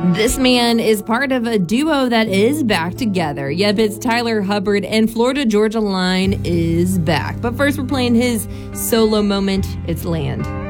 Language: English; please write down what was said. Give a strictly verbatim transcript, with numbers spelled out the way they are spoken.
This man is part of a duo that is back together. Yep, it's Tyler Hubbard, and Florida Georgia Line is back. But first, we're playing his solo moment. It's Land.